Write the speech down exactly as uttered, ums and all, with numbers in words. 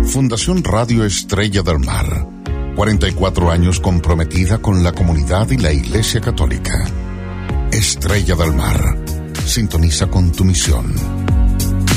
Fundación Radio Estrella del Mar. cuarenta y cuatro años comprometida con la comunidad y la Iglesia Católica. Estrella del Mar. Sintoniza con tu misión.